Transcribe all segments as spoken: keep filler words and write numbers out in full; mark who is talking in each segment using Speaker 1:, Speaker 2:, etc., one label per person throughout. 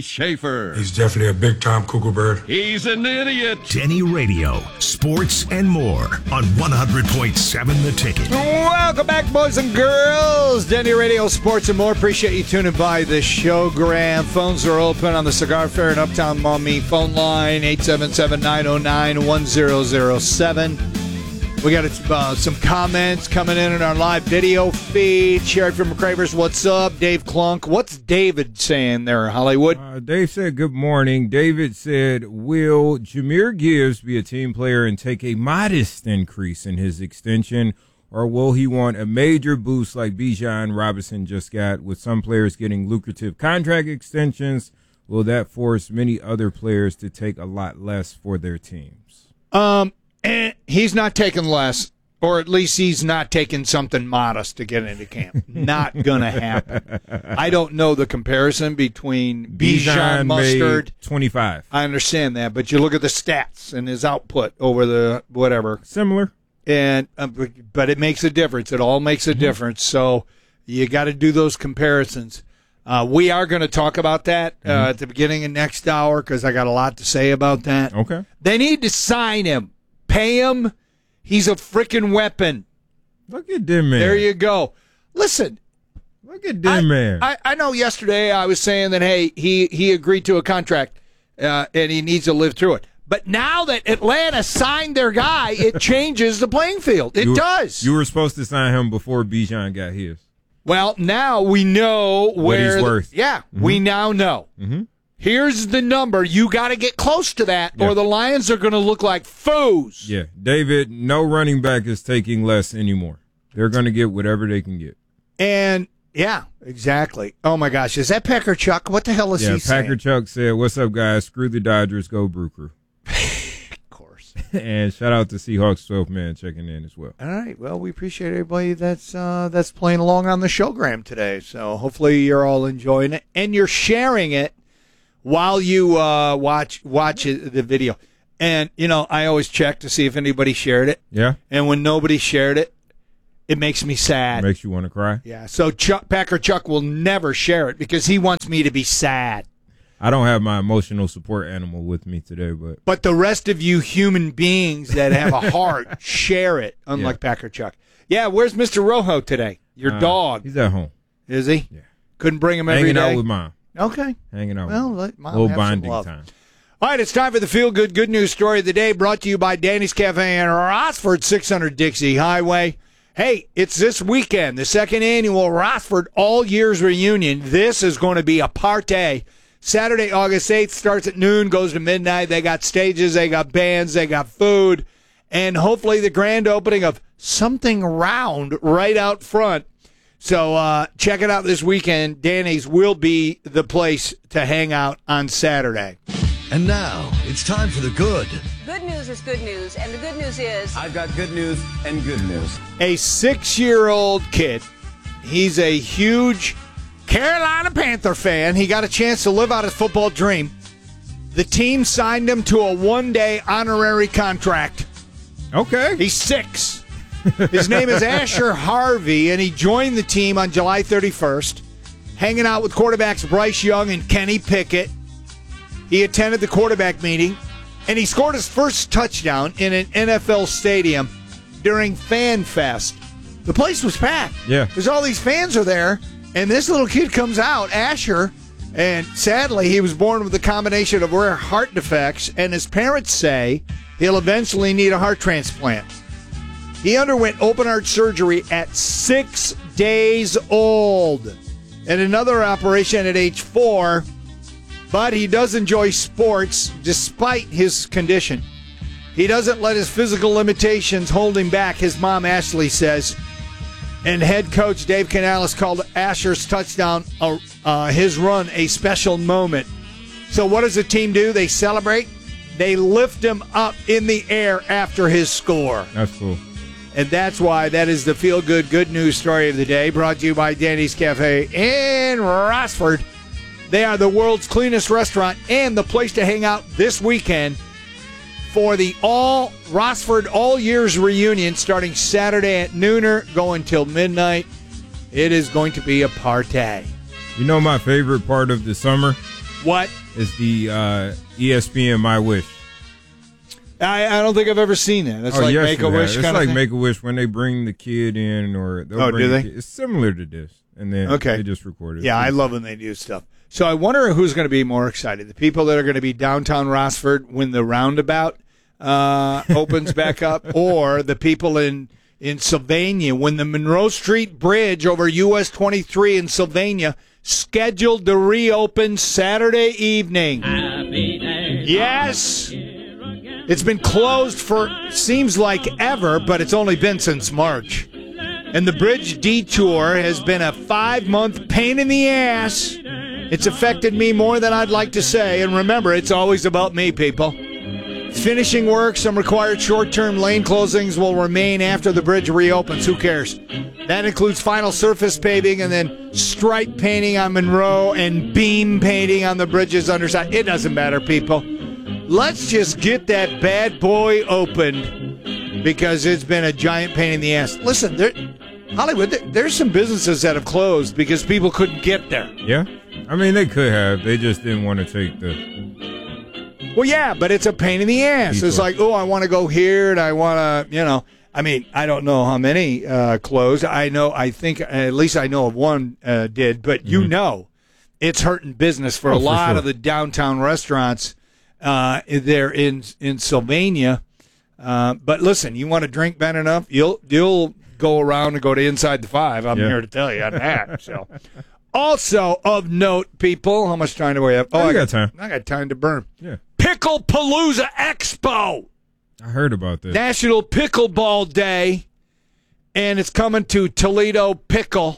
Speaker 1: Schaefer.
Speaker 2: He's definitely a big-time cuckoo bird.
Speaker 1: He's an idiot.
Speaker 3: Denny Radio, sports and more on one hundred point seven The Ticket.
Speaker 4: Welcome back, boys and girls. Denny Radio, sports and more. Appreciate you tuning by the showgram. Phones are open on the Cigar Fair in Uptown Maumee phone line, eight seven seven, nine oh nine, one oh oh seven. We got uh, some comments coming in in our live video feed. Sherry from McCravers, what's up? Dave Clunk, what's David saying there, Hollywood?
Speaker 5: Uh, Dave said, good morning. David said, will Jahmyr Gibbs be a team player and take a modest increase in his extension, or will he want a major boost like Bijan Robinson just got, with some players getting lucrative contract extensions? Will that force many other players to take a lot less for their teams?
Speaker 4: Um. And he's not taking less, or at least he's not taking something modest to get into camp. Not going to happen. I don't know the comparison between Bijan Mustard.
Speaker 5: twenty-five.
Speaker 4: I understand that, but you look at the stats and his output over the whatever.
Speaker 5: Similar.
Speaker 4: And uh, but it makes a difference. It all makes a mm-hmm. difference. So you got to do those comparisons. Uh, we are going to talk about that uh, mm-hmm. at the beginning of next hour because I got a lot to say about that.
Speaker 5: Okay.
Speaker 4: They need to sign him. Pay him. He's a freaking weapon.
Speaker 5: Look at them, man.
Speaker 4: There you go. Listen.
Speaker 5: Look at them,
Speaker 4: I,
Speaker 5: man.
Speaker 4: I, I know yesterday I was saying that, hey, he, he agreed to a contract uh, and he needs to live through it. But now that Atlanta signed their guy, it changes the playing field. It
Speaker 5: you,
Speaker 4: does.
Speaker 5: You were supposed to sign him before Bijan got his.
Speaker 4: Well, now we know where
Speaker 5: what he's
Speaker 4: the,
Speaker 5: worth.
Speaker 4: Yeah, mm-hmm. we now know.
Speaker 5: Mm-hmm.
Speaker 4: Here's the number. You got to get close to that, yeah. or the Lions are going to look like foos.
Speaker 5: Yeah, David, no running back is taking less anymore. They're going to get whatever they can get.
Speaker 4: And, yeah, exactly. Oh, my gosh. Is that Packer Chuck? What the hell is
Speaker 5: yeah,
Speaker 4: he saying?
Speaker 5: Yeah, Packer Chuck said, what's up, guys? Screw the Dodgers. Go Brew Crew.
Speaker 4: Of course.
Speaker 5: And shout out to Seahawks twelve man checking in as well.
Speaker 4: All right. Well, we appreciate everybody that's uh, that's playing along on the showgram today. So hopefully you're all enjoying it. And you're sharing it while you uh, watch watch the video. And, you know, I always check to see if anybody shared it.
Speaker 5: Yeah.
Speaker 4: And when nobody shared it, it makes me sad.
Speaker 5: It makes you want to cry?
Speaker 4: Yeah. So Chuck, Packer Chuck will never share it because he wants me to be sad.
Speaker 5: I don't have my emotional support animal with me today, but.
Speaker 4: But the rest of you human beings that have a heart, share it, unlike yeah. Packer Chuck. Yeah, where's Mister Rojo today? Your
Speaker 5: uh,
Speaker 4: dog.
Speaker 5: He's at home.
Speaker 4: Is he?
Speaker 5: Yeah.
Speaker 4: Couldn't bring him every
Speaker 5: Hanging
Speaker 4: day?
Speaker 5: Hanging out with Mom.
Speaker 4: Okay.
Speaker 5: Hanging out.
Speaker 4: Well,
Speaker 5: with
Speaker 4: let Mom
Speaker 5: a little
Speaker 4: have
Speaker 5: bonding
Speaker 4: some love.
Speaker 5: time.
Speaker 4: All right, it's time for the Feel Good Good News Story of the Day, brought to you by Danny's Cafe and Rossford, six hundred Dixie Highway. Hey, it's this weekend, the second annual Rossford All Years Reunion. This is going to be a party. Saturday, August eighth, starts at noon, goes to midnight. They got stages, they got bands, they got food, and hopefully the grand opening of something round right out front. So uh, check it out this weekend. Danny's will be the place to hang out on Saturday.
Speaker 6: And now, it's time for the good.
Speaker 7: Good news is good news, and the good news is...
Speaker 8: I've got good news and good news.
Speaker 4: A six-year-old kid, he's a huge Carolina Panther fan. He got a chance to live out his football dream. The team signed him to a one-day honorary contract.
Speaker 5: Okay.
Speaker 4: He's six. His name is Asher Harvey, and he joined the team on July thirty-first, hanging out with quarterbacks Bryce Young and Kenny Pickett. He attended the quarterback meeting, and he scored his first touchdown in an N F L stadium during Fan Fest. The place was packed.
Speaker 5: Yeah.
Speaker 4: Because all these fans are there, and this little kid comes out, Asher, and sadly he was born with a combination of rare heart defects, and his parents say he'll eventually need a heart transplant. He underwent open-heart surgery at six days old and another operation at age four, but he does enjoy sports despite his condition. He doesn't let his physical limitations hold him back, his mom Ashley says. And head coach Dave Canales called Asher's touchdown, uh, uh, his run, a special moment. So what does the team do? They celebrate. They lift him up in the air after his score.
Speaker 5: That's cool.
Speaker 4: And that's why that is the feel-good, good news story of the day, brought to you by Danny's Cafe in Rossford. They are the world's cleanest restaurant and the place to hang out this weekend for the all Rossford All Years Reunion starting Saturday at nooner, going till midnight. It is going to be a party.
Speaker 5: You know my favorite part of the summer
Speaker 4: What?
Speaker 5: It's the uh, E S P N My Wish.
Speaker 4: I, I don't think I've ever seen that. It's
Speaker 5: oh,
Speaker 4: like
Speaker 5: yes,
Speaker 4: Make a Wish
Speaker 5: It's
Speaker 4: kind
Speaker 5: like
Speaker 4: of thing.
Speaker 5: Make a Wish when they bring the kid in, or they'll
Speaker 4: Oh,
Speaker 5: bring
Speaker 4: do
Speaker 5: the
Speaker 4: they?
Speaker 5: kid. It's similar to this, and then
Speaker 4: Okay.
Speaker 5: they just record it.
Speaker 4: Yeah, I love when they do stuff. So I wonder who's going to be more excited: the people that are going to be downtown Rossford when the roundabout uh, opens back up, or the people in in Sylvania when the Monroe Street Bridge over U S twenty-three in Sylvania scheduled to reopen Saturday evening. Yes. It's been closed for seems like ever, but it's only been since March. And the bridge detour has been a five-month pain in the ass. It's affected me more than I'd like to say. And remember, it's always about me, people. Finishing work, some required short-term lane closings will remain after the bridge reopens. Who cares? That includes final surface paving and then stripe painting on Monroe and beam painting on the bridge's underside. It doesn't matter, people. Let's just get that bad boy opened because it's been a giant pain in the ass. Listen, there, Hollywood, there, there's some businesses that have closed because people couldn't get there.
Speaker 5: Yeah, I mean they could have. They just didn't want to take the.
Speaker 4: Well, yeah, but it's a pain in the ass.
Speaker 5: Detour.
Speaker 4: It's like, oh, I want to go here and I want to, you know. I mean, I don't know how many uh, closed. I know, I think, at least I know of one uh, did. But you mm-hmm. know, it's hurting business for
Speaker 5: oh,
Speaker 4: a lot
Speaker 5: for sure.
Speaker 4: of the downtown restaurants. Uh, there in in Sylvania, uh, but listen, you want to drink bad enough, you'll you'll go around and go to Inside the Five. I'm
Speaker 5: yeah.
Speaker 4: here to tell you on that. So, also of note, people, how much time do we have?
Speaker 5: Oh,
Speaker 4: I
Speaker 5: you
Speaker 4: got
Speaker 5: got time.
Speaker 4: I got time to burn.
Speaker 5: Yeah,
Speaker 4: Pickle Palooza Expo,
Speaker 5: I heard about this.
Speaker 4: National Pickleball Day, and it's coming to Toledo Pickle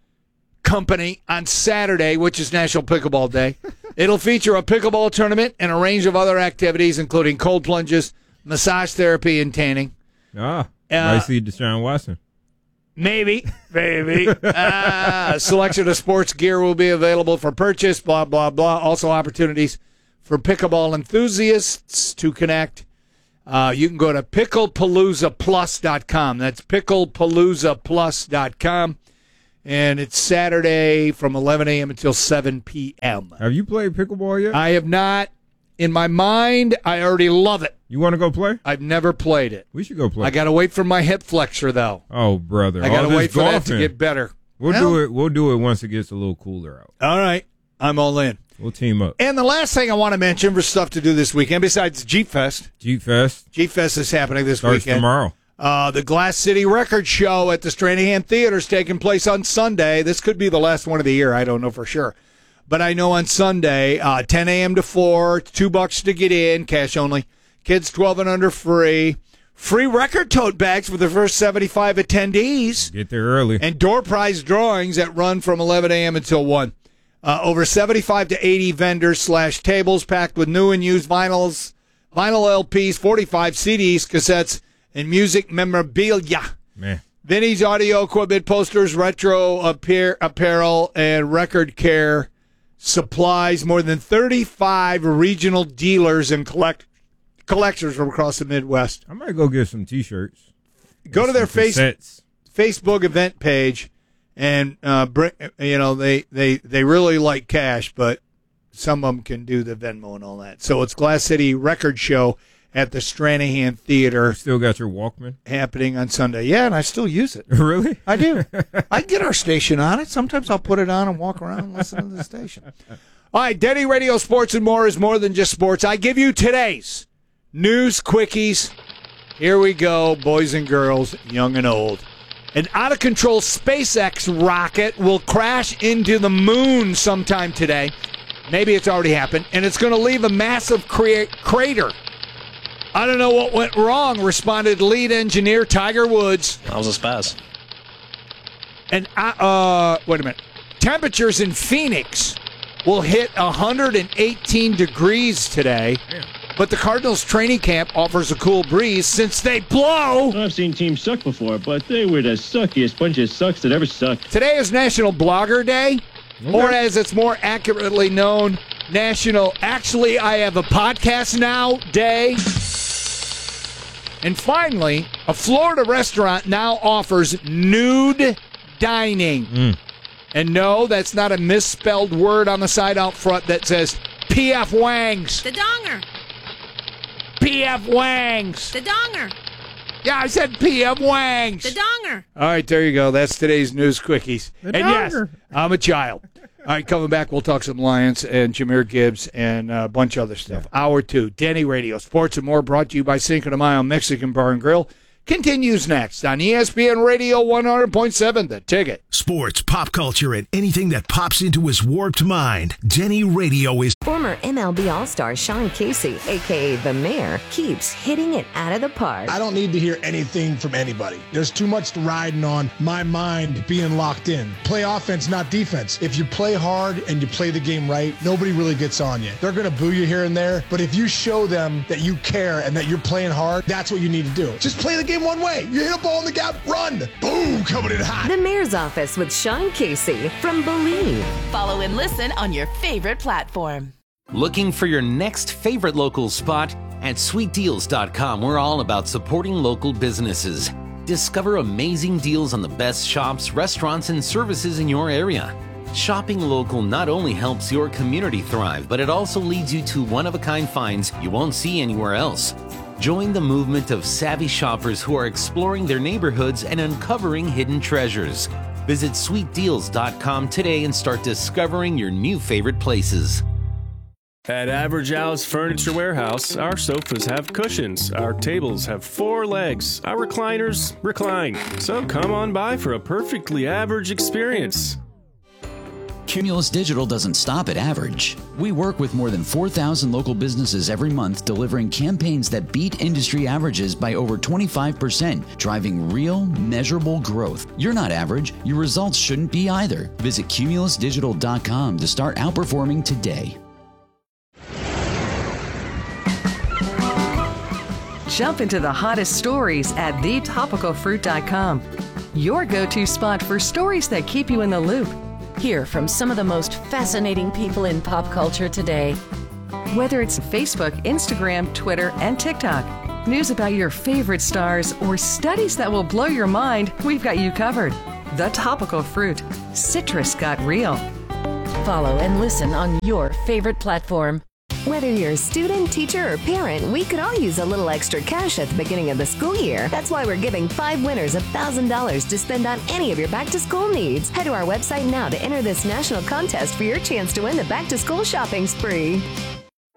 Speaker 4: Company on Saturday, which is National Pickleball Day. It'll feature a pickleball tournament and a range of other activities, including cold plunges, massage therapy, and tanning.
Speaker 5: Ah,
Speaker 4: Uh,
Speaker 5: I see Deshaun Watson.
Speaker 4: Maybe, maybe. uh, a selection of sports gear will be available for purchase, blah, blah, blah. Also opportunities for pickleball enthusiasts to connect. Uh, you can go to pickle palooza plus dot com. That's pickle palooza plus dot com. And it's Saturday from eleven a.m. until seven p.m.
Speaker 5: Have you played pickleball yet?
Speaker 4: I have not. In my mind, I already love it.
Speaker 5: You want to go play?
Speaker 4: I've never played it.
Speaker 5: We should go play.
Speaker 4: I got to wait for my hip flexor, though.
Speaker 5: Oh, brother.
Speaker 4: I got
Speaker 5: All
Speaker 4: to
Speaker 5: this
Speaker 4: wait for
Speaker 5: golfing.
Speaker 4: that to get better.
Speaker 5: We'll
Speaker 4: well,
Speaker 5: do it. We'll do it once it gets a little cooler out.
Speaker 4: All right. I'm all in.
Speaker 5: We'll team up.
Speaker 4: And the last thing I want to mention for stuff to do this weekend, besides Jeep Fest.
Speaker 5: Jeep Fest.
Speaker 4: Jeep Fest is happening this
Speaker 5: starts
Speaker 4: weekend.
Speaker 5: tomorrow.
Speaker 4: Uh, the Glass City Record Show at the Stranahan Theater is taking place on Sunday. This could be the last one of the year. I don't know for sure. But I know on Sunday, uh, ten a.m. to four, two bucks to get in, cash only. Kids twelve and under free. Free record tote bags for the first seventy-five attendees.
Speaker 5: Get there early.
Speaker 4: And door prize drawings that run from eleven a.m. until one. Uh, over seventy-five to eighty vendors slash tables packed with new and used vinyls, vinyl L Ps, forty-five C Ds, cassettes, and music memorabilia.
Speaker 5: Man.
Speaker 4: Vinny's audio equipment, posters, retro appear, apparel, and record care supplies. More than thirty-five regional dealers and collect, collectors from across the Midwest.
Speaker 5: I might go get some T-shirts.
Speaker 4: Go to their face,
Speaker 5: cassettes.
Speaker 4: Facebook event page, and uh, bring, you know they, they, they really like cash, but some of them can do the Venmo and all that. So it's Glass City Record Show at the Stranahan Theater.
Speaker 5: You still got your Walkman?
Speaker 4: Happening on Sunday. Yeah, and I still use it.
Speaker 5: Really?
Speaker 4: I do. I get our station on it. Sometimes I'll put it on and walk around and listen to the station. All right, Denny Radio Sports and More is more than just sports. I give you today's news quickies. Here we go, boys and girls, young and old. An out-of-control SpaceX rocket will crash into the moon sometime today. Maybe it's already happened. And it's going to leave a massive crea- crater. I don't know what went wrong, responded lead engineer Tiger Woods.
Speaker 9: That was a spaz.
Speaker 4: And, uh, wait a minute. Temperatures in Phoenix will hit one hundred eighteen degrees today.
Speaker 5: Damn.
Speaker 4: But the Cardinals training camp offers a cool breeze since they blow.
Speaker 10: I've seen teams suck before, but they were the suckiest bunch of sucks that ever sucked.
Speaker 4: Today is National Blogger Day,
Speaker 5: okay.
Speaker 4: or as it's more accurately known, National Actually I Have a Podcast Now Day. And finally, a Florida restaurant now offers nude dining.
Speaker 5: Mm.
Speaker 4: And no, that's not a misspelled word on the side out front that says P F Wangs.
Speaker 9: The donger.
Speaker 4: P F Wangs.
Speaker 9: The donger.
Speaker 4: Yeah, I said P F Wangs.
Speaker 9: The donger.
Speaker 4: All right, there you go. That's today's news quickies.
Speaker 5: The
Speaker 4: and yes,
Speaker 5: donger.
Speaker 4: I'm a child. All right, coming back, we'll talk some Lions and Jahmyr Gibbs and a bunch of other stuff. Yeah. Hour two, Denny Radio, Sports and More, brought to you by Cinco de Mayo Mexican Bar and Grill. Continues next on E S P N Radio one hundred point seven, The Ticket.
Speaker 3: Sports, pop culture, and anything that pops into his warped mind. Denny Radio is...
Speaker 11: Former M L B All-Star Sean Casey, a k a. The Mayor, keeps hitting it out of the park.
Speaker 12: I don't need to hear anything from anybody. There's too much riding on my mind being locked in. Play offense, not defense. If you play hard and you play the game right, nobody really gets on you. They're going to boo you here and there, but if you show them that you care and that you're playing hard, that's what you need to do. Just play the game one way. You hit a ball in the gap, run. Boom, coming in hot.
Speaker 11: The Mayor's Office with Sean Casey from Believe.
Speaker 13: Follow and listen on your favorite platform.
Speaker 14: Looking for your next favorite local spot? At sweet deals dot com, we're all about supporting local businesses. Discover amazing deals on the best shops, restaurants, and services in your area. Shopping local not only helps your community thrive, but it also leads you to one-of-a-kind finds you won't see anywhere else. Join the movement of savvy shoppers who are exploring their neighborhoods and uncovering hidden treasures. Visit sweet deals dot com today and start discovering your new favorite places.
Speaker 15: At Average Al's Furniture Warehouse, our sofas have cushions, our tables have four legs, our recliners recline. So come on by for a perfectly average experience.
Speaker 16: Cumulus Digital doesn't stop at average. We work with more than four thousand local businesses every month, delivering campaigns that beat industry averages by over twenty-five percent, driving real, measurable growth. You're not average. Your results shouldn't be either. Visit cumulus digital dot com to start outperforming today.
Speaker 17: Jump into the hottest stories at the topical fruit dot com. Your go-to spot for stories that keep you in the loop.
Speaker 11: Hear from some of the most fascinating people in pop culture today.
Speaker 17: Whether it's Facebook, Instagram, Twitter, and TikTok, news about your favorite stars, or studies that will blow your mind, we've got you covered. The Topical Fruit. Citrus got real.
Speaker 11: Follow and listen on your favorite platform. Whether you're a student, teacher, or parent, we could all use a little extra cash at the beginning of the school year. That's why we're giving five winners one thousand dollars to spend on any of your back-to-school needs. Head to our website now to enter this national contest for your chance to win the back-to-school shopping spree.